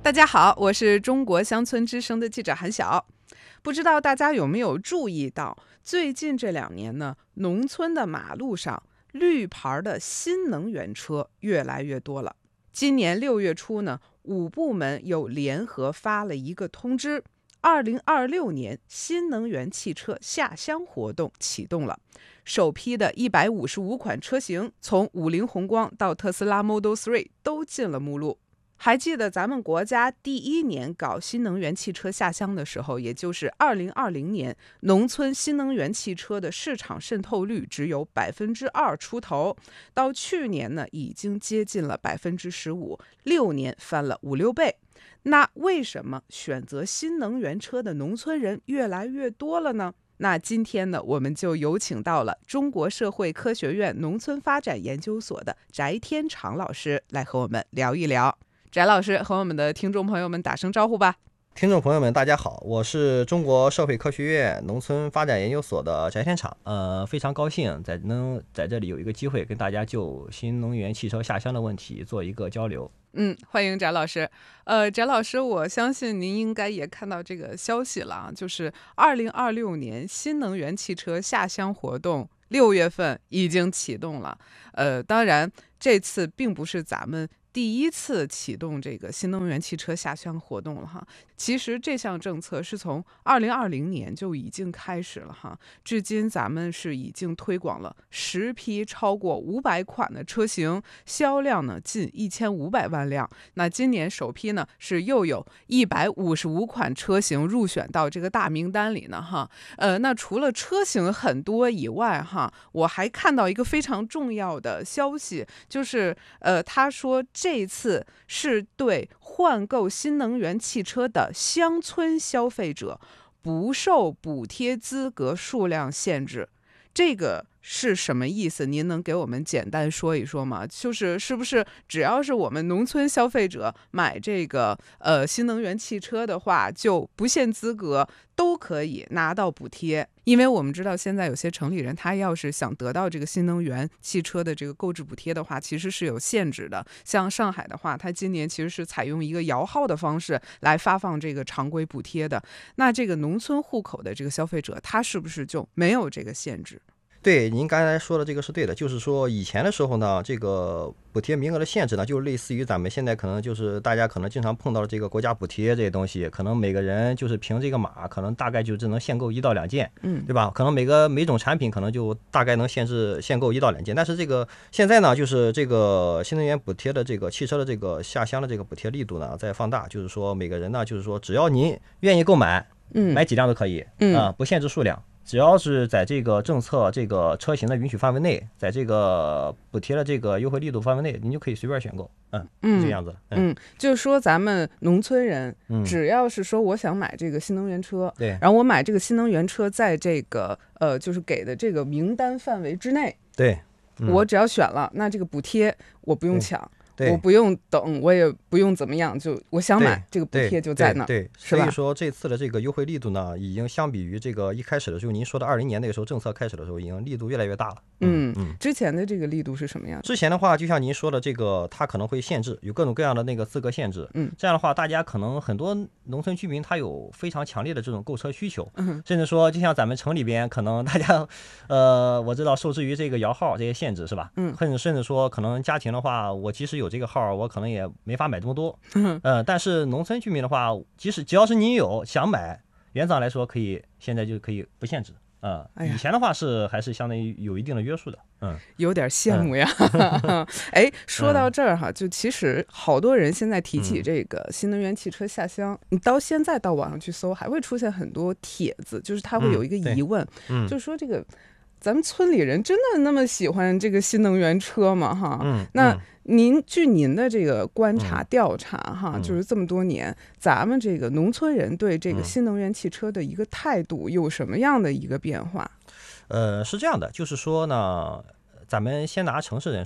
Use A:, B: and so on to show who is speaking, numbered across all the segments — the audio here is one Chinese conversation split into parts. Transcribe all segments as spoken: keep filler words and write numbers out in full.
A: 大家好，我是中国乡村之声的记者韩晓。不知道大家有没有注意到，最近这两年呢，农村的马路上绿牌的新能源车越来越多了。今年六月初呢，五部门又联合发了一个通知，二零二六年新能源汽车下乡活动启动了。首批的一百五十五款车型，从五菱宏光到特斯拉 Model 三都进了目录。还记得咱们国家第一年搞新能源汽车下乡的时候，也就是二零二零年，农村新能源汽车的市场渗透率只有百分之二出头，到去年呢，已经接近了百分之十五，六年翻了五六倍。那为什么选择新能源车的农村人越来越多了呢？那今天呢，我们就有请到了中国社会科学院农村发展研究所的翟天长老师来和我们聊一聊。翟老师和我们的听众朋友们打声招呼吧。
B: 听众朋友们大家好，我是中国社会科学院农村发展研究所的翟天长，呃，非常高兴在能在这里有一个机会跟大家就新能源汽车下乡的问题做一个交流。
A: 嗯，欢迎翟老师。呃，翟老师，我相信您应该也看到这个消息了，就是二零二六年新能源汽车下乡活动六月份已经启动了。呃，当然这次并不是咱们第一次启动这个新能源汽车下乡活动了哈。其实这项政策是从二零二零年就已经开始了哈，至今咱们是已经推广了十批超过五百款的车型，销量呢近一千五百万辆。那今年首批呢是又有一百五十五款车型入选到这个大名单里呢哈。呃，那除了车型很多以外哈，我还看到一个非常重要的消息，就是呃，他说这次是对换购新能源汽车的乡村消费者不受补贴资格数量限制。这个是什么意思？您能给我们简单说一说吗？就是是不是只要是我们农村消费者买这个呃新能源汽车的话，就不限资格都可以拿到补贴？因为我们知道现在有些城里人他要是想得到这个新能源汽车的这个购置补贴的话，其实是有限制的。像上海的话，它今年其实是采用一个摇号的方式来发放这个常规补贴的。那这个农村户口的这个消费者，他是不是就没有这个限制？
B: 对，您刚才说的这个是对的，就是说以前的时候呢，这个补贴名额的限制呢，就类似于咱们现在可能就是大家可能经常碰到的这个国家补贴这些东西，可能每个人就是凭这个码，可能大概就只能限购一到两件，嗯，对吧？可能每个每种产品可能就大概能限制限购一到两件，但是这个现在呢，就是这个新能源补贴的这个汽车的这个下乡的这个补贴力度呢在放大，就是说每个人呢，就是说只要您愿意购买，嗯，买几辆都可以，嗯啊、呃，不限制数量。只要是在这个政策这个车型的允许范围内，在这个补贴的这个优惠力度范围内，您就可以随便选购，嗯，嗯这样子，
A: 嗯，嗯就是说咱们农村人，只要是说我想买这个新能源车，对、嗯，然后我买这个新能源车，在这个呃就是给的这个名单范围之内，
B: 对、
A: 嗯，我只要选了，那这个补贴我不用抢。我不用等，我也不用怎么样，就我想买这个补贴就在那儿，
B: 对，对
A: 是吧？
B: 所以说这次的这个优惠力度呢，已经相比于这个一开始的时候，您说的二零年那个时候政策开始的时候，已经力度越来越大了。
A: 嗯嗯，之前的这个力度是什么样的？
B: 之前的话，就像您说的，这个它可能会限制，有各种各样的那个资格限制。嗯，这样的话，大家可能很多农村居民他有非常强烈的这种购车需求，嗯，甚至说就像咱们城里边，可能大家，呃，我知道受制于这个摇号这些限制是吧？嗯，甚至甚至说可能家庭的话，我即使有这个号，我可能也没法买这么多，嗯、呃，但是农村居民的话，即使只要是你有想买，原则上来说可以，现在就可以不限制。啊、呃，以前的话是还是相当于有一定的约束的，嗯，
A: 有点羡慕呀。嗯、哎，说到这儿哈，就其实好多人现在提起这个新能源汽车下乡，嗯、你到现在到网上去搜，还会出现很多帖子，就是他会有一个疑问，嗯、就是说这个咱们村里人真的那么喜欢这个新能源车吗？哈，嗯，那。您据您的这个观察调查哈、嗯，就是这么多年，咱们这个农村人对这个新能源汽车的一个态度有什么样的一个变化？
B: 呃，是这样的，就是说呢，咱们先拿城市人说吧。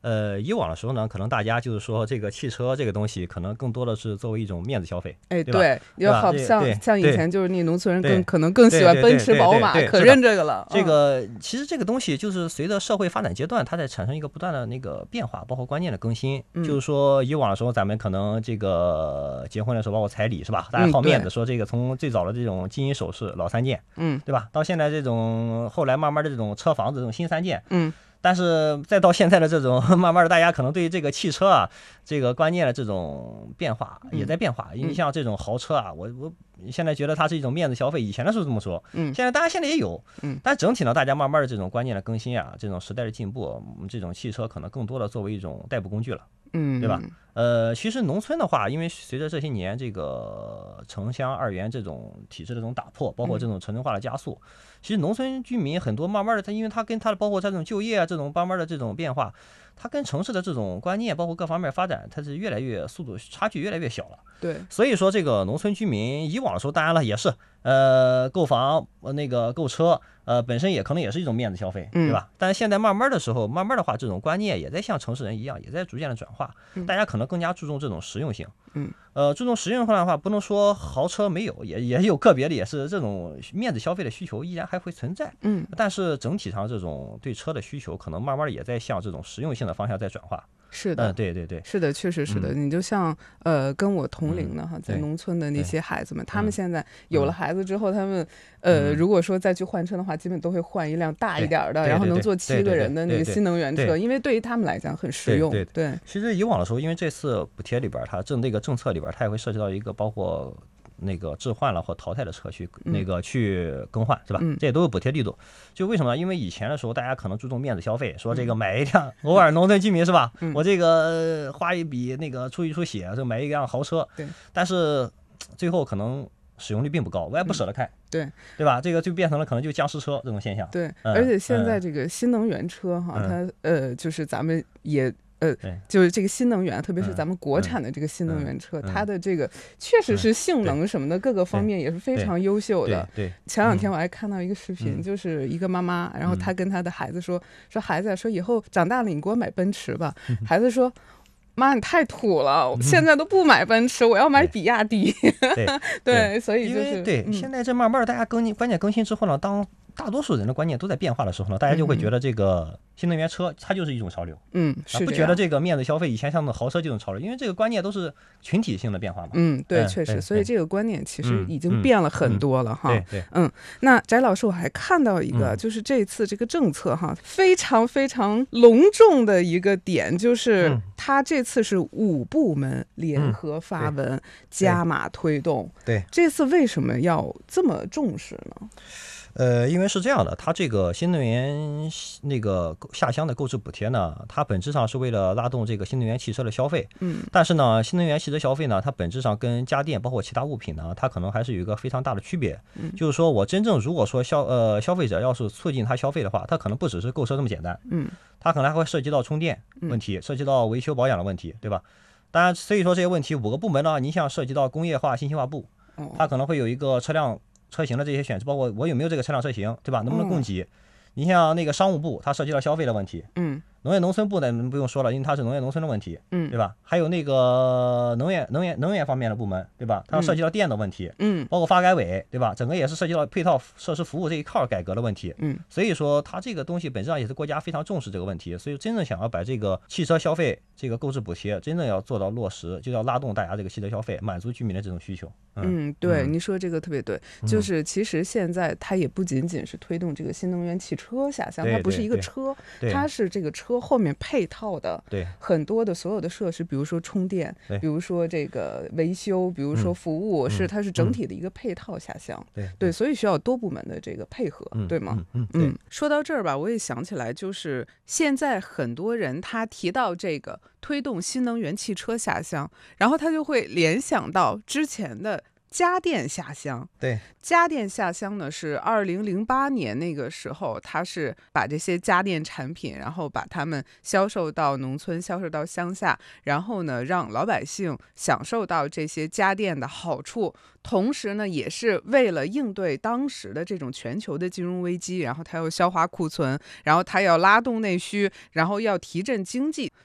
B: 呃，以往的时候呢，可能大家就是说这个汽车这个东西，可能更多的是作为一种面子消费，
A: 哎，
B: 对吧？
A: 对，就好像像以前就是你农村人更可能更喜欢奔驰、宝马，可认这个了。
B: 这个其实这个东西就是随着社会发展阶段，它在产生一个不断的那个变化，包括观念的更新。
A: 嗯、
B: 就是说以往的时候，咱们可能这个结婚的时候，包括彩礼是吧？大家好面子，说这个从最早的这种金银首饰老三件，
A: 嗯，
B: 对吧？到现在这种后来慢慢的这种车房子这种新三件，
A: 嗯。
B: 但是再到现在的这种慢慢的，大家可能对这个汽车啊，这个观念的这种变化也在变化。因为像这种豪车啊，我我现在觉得它是一种面子消费，以前的时候这么说，
A: 嗯，
B: 现在当然现在也有，
A: 嗯，
B: 但整体呢，大家慢慢的这种观念的更新啊，这种时代的进步，这种汽车可能更多的作为一种代步工具了，
A: 嗯，
B: 对吧？呃，其实农村的话，因为随着这些年这个城乡二元这种体制的这种打破，包括这种城镇化的加速，其实农村居民很多慢慢的，他因为他跟他的包括他这种就业啊，这种慢慢的这种变化，他跟城市的这种观念，包括各方面发展，它是越来越速度差距越来越小了。
A: 对，
B: 所以说这个农村居民以往的时候，当然了也是呃购房、呃、那个购车，呃本身也可能也是一种面子消费，对吧？嗯、但是现在慢慢的时候，慢慢的话，这种观念也在像城市人一样，也在逐渐的转化，
A: 嗯、
B: 大家可能更加注重这种实用性。
A: 嗯，
B: 呃，注重实用性的话，不能说豪车没有，也也有个别的也是这种面子消费的需求依然还会存在。
A: 嗯，
B: 但是整体上这种对车的需求，可能慢慢的也在向这种实用性的方向在转化。
A: 是的、
B: 嗯，对对对，
A: 是的，确实是的。
B: 嗯、
A: 你就像呃跟我同龄的哈，在农村的那些孩子们，他们现在有了孩子之后，他们呃如果说再去换车的话，基本都会换一辆大一点的，然后能坐七个人的那个新能源车，因为对于他们来讲很实用。
B: 对
A: 对，
B: 其实以往的时候，因为这次补贴里边，它政那个政策里边，它也会涉及到一个包括那个置换了或淘汰的车去那个去更换，是吧？这也都有补贴力度。就为什么呢？因为以前的时候，大家可能注重面子消费，说这个买一辆，偶尔农村居民是吧？我这个花一笔那个出一出血，就买一辆豪车。
A: 对。但
B: 是最后可能使用率并不高，我也不舍得开。
A: 对，
B: 对吧？这个就变成了可能就僵尸车这种现象。
A: 对，而且现在这个新能源车哈，它呃，就是咱们也。呃，就是这个新能源，特别是咱们国产的这个新能源车，它的这个确实是性能什么的各个方面也是非常优秀的。
B: 对，
A: 前两天我还看到一个视频，就是一个妈妈，然后她跟她的孩子说：“说孩子，说以后长大了你给我买奔驰吧。”孩子说：“妈，你太土了，我现在都不买奔驰，我要买比亚迪。”
B: 对
A: 对，所以就是
B: 对。现在这慢慢大家更观念更新之后呢，当大多数人的观念都在变化的时候呢，大家就会觉得这个新能源车它就是一种潮流。
A: 嗯，是
B: 不觉得这个面子消费以前像那豪车这种潮流，因为这个观念都是群体性的变化嘛。
A: 嗯，对，确实，所以这个观念其实已经变了很多了哈。
B: 对对，
A: 嗯，那翟老师，我还看到一个，就是这次这个政策哈，非常非常隆重的一个点，就是它这次是五部门联合发文加码推动。
B: 对，
A: 这次为什么要这么重视呢？
B: 呃，因为是这样的，它这个新能源那个下乡的购置补贴呢，它本质上是为了拉动这个新能源汽车的消费。
A: 嗯，
B: 但是呢，新能源汽车消费呢，它本质上跟家电包括其他物品呢，它可能还是有一个非常大的区别。
A: 嗯，
B: 就是说我真正如果说消呃消费者要是促进他消费的话，他可能不只是购车这么简单。
A: 嗯，
B: 它可能还会涉及到充电问题，涉及到维修保养的问题，对吧？当然，所以说这些问题五个部门呢，你像涉及到工业化、信息化部，它可能会有一个车辆。车型的这些选择，包括我有没有这个车辆车型，对吧？能不能供给？嗯、你像那个商务部，它涉及到消费的问题。
A: 嗯。
B: 农业农村部呢，不用说了，因为它是农业农村的问题，
A: 嗯，
B: 对吧？还有那个能源能源能源方面的部门，对吧？它涉及到电的问题，
A: 嗯，
B: 包括发改委，对吧？整个也是涉及到配套设施服务这一块改革的问题，
A: 嗯，
B: 所以说它这个东西本质上也是国家非常重视这个问题，所以真正想要把这个汽车消费这个购置补贴真正要做到落实，就要拉动大家这个汽车消费，满足居民的这种需求。
A: 嗯，嗯对，嗯、你说这个特别对，就是其实现在它也不仅仅是推动这个新能源汽车下乡，它不是一个车，它是这个车后面配套的
B: 对
A: 很多的所有的设施，比如说充电，比如说这个维修，比如说服务，
B: 嗯、
A: 是它是整体的一个配套下乡。
B: 对、嗯、
A: 对，所以需要多部门的这个配合，
B: 嗯、
A: 对吗？
B: 嗯, 嗯,
A: 嗯。说到这儿吧，我也想起来，就是现在很多人他提到这个推动新能源汽车下乡，然后他就会联想到之前的家电下乡。
B: 对，
A: 家电下乡呢是二零零八年那个时候，他是把这些家电产品，然后把它们销售到农村，销售到乡下，然后呢让老百姓享受到这些家电的好处。同时呢，也是为了应对当时的这种全球的金融危机，然后它要消化库存，然后它要拉动内需，然后要提振经济。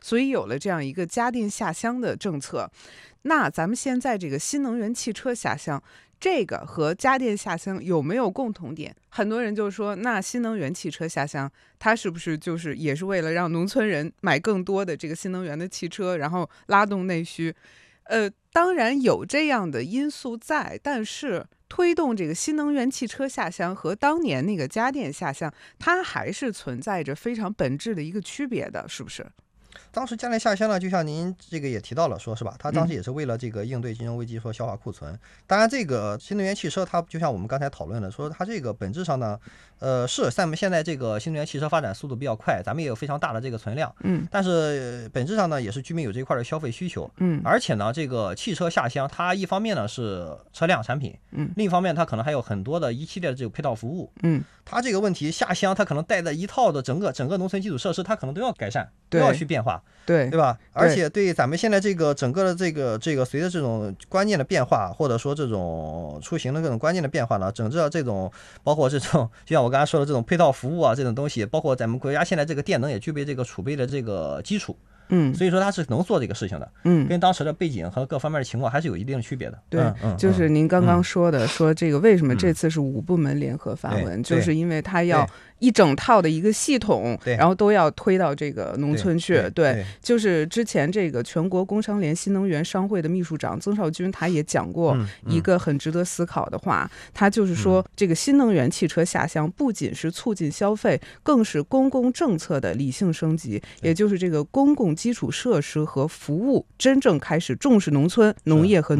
A: 所以有了这样一个家电下乡的政策。那咱们现在这个新能源汽车下乡，这个和家电下乡有没有共同点？很多人就说，那新能源汽车下乡，它是不是就是也是为了让农村人买更多的这个新能源的汽车，然后拉动内需？呃，当然有这样的因素在，但是推动这个新能源汽车下乡和当年那个家电下乡，它还是存在着非常本质的一个区别的，是不是？
B: 当时家电下乡呢，就像您这个也提到了，说是吧？它当时也是为了这个应对金融危机，说消化库存。当然，这个新能源汽车它就像我们刚才讨论的，说它这个本质上呢，呃，是咱们现在这个新能源汽车发展速度比较快，咱们也有非常大的这个存量。
A: 嗯。
B: 但是本质上呢，也是居民有这块的消费需求。
A: 嗯。
B: 而且呢，这个汽车下乡，它一方面呢是车辆产品，
A: 嗯，
B: 另一方面它可能还有很多的一系列的这个配套服务。
A: 嗯。
B: 它这个问题下乡，它可能带的一套的整个整个农村基础设施，它可能都要改善，都要去变化，
A: 对
B: 对吧？而且对咱们现在这个整个的这个这个随着这种观念的变化，或者说这种出行的各种观念的变化呢，整个这种包括这种就像我刚才说的这种配套服务啊，这种东西，包括咱们国家现在这个电能也具备这个储备的这个基础。
A: 嗯，
B: 所以说它是能做这个事情的，
A: 嗯，
B: 跟当时的背景和各方面的情况还是有一定的区别的。
A: 对，
B: 嗯嗯、
A: 就是您刚刚说的，
B: 嗯、
A: 说这个为什么这次是五部门联合发文，
B: 嗯、
A: 就是因为它要一整套的一个系统，然后都要推到这个农村去。
B: 对， 对， 对，
A: 就是之前这个全国工商联新能源商会的秘书长曾少军他也讲过一个很值得思考的话，嗯嗯、他就是说，这个新能源汽车下乡不仅是促进消费，更是公共政策的理性升级，也就是这个公共基础设施和服务真正开始重视农村农业和